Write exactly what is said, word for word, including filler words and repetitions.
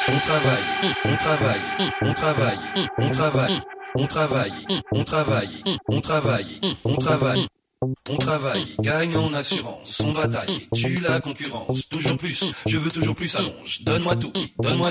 On travaille, on travaille, on travaille, on travaille, on travaille, on travaille, on travaille, on travaille. On travaille, gagne en assurance, on bataille, tue la concurrence, toujours plus, je veux toujours plus, allonge, donne-moi tout, donne-moi